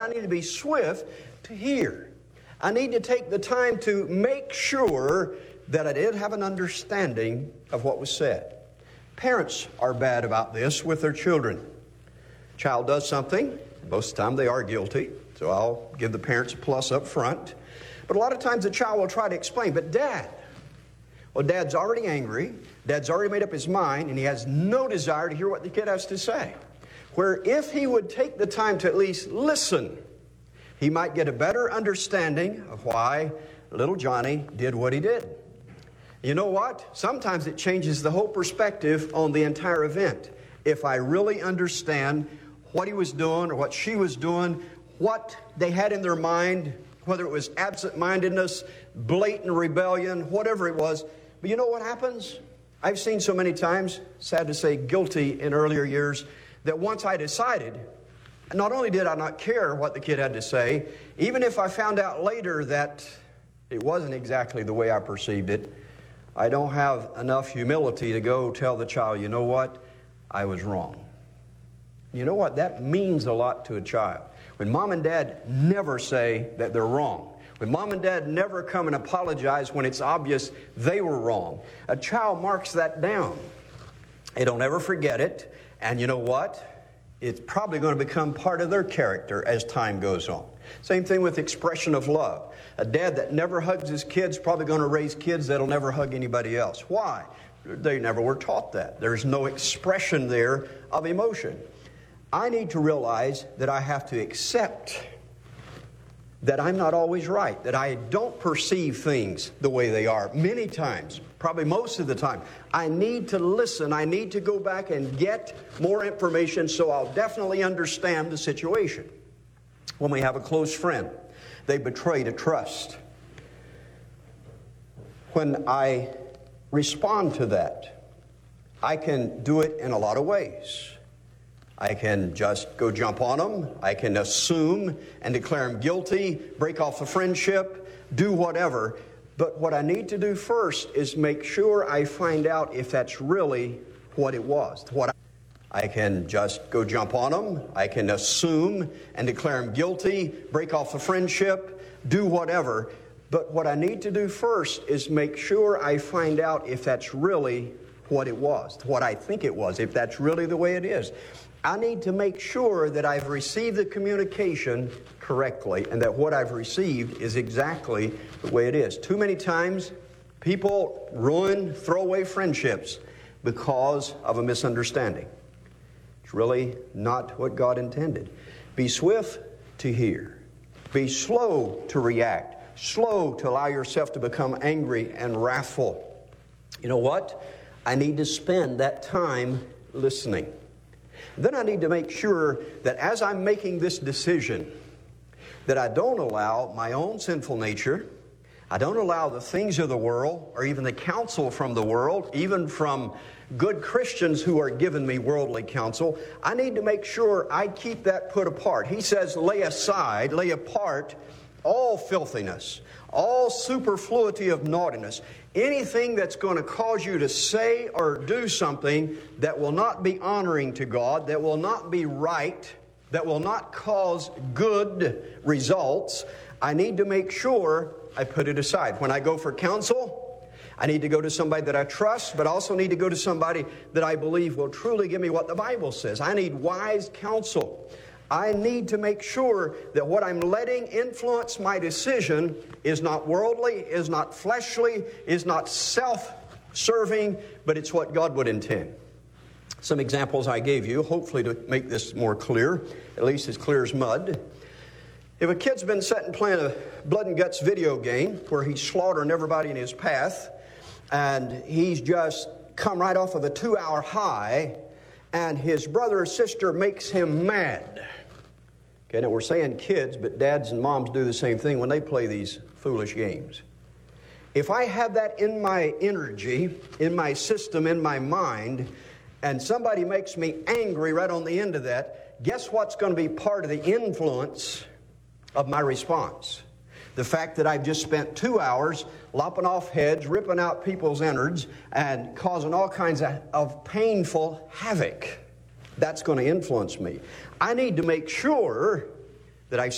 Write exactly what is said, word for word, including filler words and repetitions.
I need to be swift to hear. I need to take the time to make sure that I did have an understanding of what was said. Parents are bad about this with their children. Child does something, most of the time they are guilty, so I'll give the parents a plus up front. But a lot of times the child will try to explain, but Dad, well, Dad's already angry, Dad's already made up his mind, and he has no desire to hear what the kid has to say. Where if he would take the time to at least listen, he might get a better understanding of why little Johnny did what he did. You know what? Sometimes it changes the whole perspective on the entire event. If I really understand what he was doing or what she was doing, what they had in their mind, whether it was absent-mindedness, blatant rebellion, whatever it was. But you know what happens? I've seen so many times, sad to say, guilty in earlier years, that once I decided, not only did I not care what the kid had to say, even if I found out later that it wasn't exactly the way I perceived it, I don't have enough humility to go tell the child, you know what, I was wrong. You know what, that means a lot to a child. When mom and dad never say that they're wrong, when mom and dad never come and apologize when it's obvious they were wrong, a child marks that down. They don't ever forget it, and you know what? It's probably going to become part of their character as time goes on. Same thing with expression of love. A dad that never hugs his kids is probably going to raise kids that'll never hug anybody else. Why? They never were taught that. There's no expression there of emotion. I need to realize that I have to accept that I'm not always right, that I don't perceive things the way they are. Many times, probably most of the time, I need to listen. I need to go back and get more information so I'll definitely understand the situation. When we have a close friend, they betrayed a trust. When I respond to that, I can do it in a lot of ways. I can just go jump on them. I can assume and declare them guilty, break off the friendship, do whatever. But what I need to do first is make sure I find out if that's really what it was. What I, I can just go jump on them. I can assume and declare them guilty, break off the friendship, do whatever. But what I need to do first is make sure I find out if that's really what it was, what I think it was, if that's really the way it is. I need to make sure that I've received the communication correctly and that what I've received is exactly the way it is. Too many times, people ruin, throw away friendships because of a misunderstanding. It's really not what God intended. Be swift to hear. Be slow to react. Slow to allow yourself to become angry and wrathful. You know what? I need to spend that time listening. Then I need to make sure that as I'm making this decision, that I don't allow my own sinful nature, I don't allow the things of the world, or even the counsel from the world, even from good Christians who are giving me worldly counsel. I need to make sure I keep that put apart. He says, lay aside, lay apart all filthiness, all superfluity of naughtiness, anything that's going to cause you to say or do something that will not be honoring to God, that will not be right, that will not cause good results. I need to make sure I put it aside. When I go for counsel, I need to go to somebody that I trust, but also need to go to somebody that I believe will truly give me what the Bible says. I need wise counsel. I need to make sure that what I'm letting influence my decision is not worldly, is not fleshly, is not self-serving, but it's what God would intend. Some examples I gave you, hopefully to make this more clear, at least as clear as mud. If a kid's been sitting playing a blood and guts video game where he's slaughtering everybody in his path, and he's just come right off of a two-hour high, and his brother or sister makes him mad. Okay, now we're saying kids, but dads and moms do the same thing when they play these foolish games. If I have that in my energy, in my system, in my mind, and somebody makes me angry right on the end of that, guess what's going to be part of the influence of my response? The fact that I've just spent two hours lopping off heads, ripping out people's innards, and causing all kinds of, of painful havoc. That's going to influence me. I need to make sure that I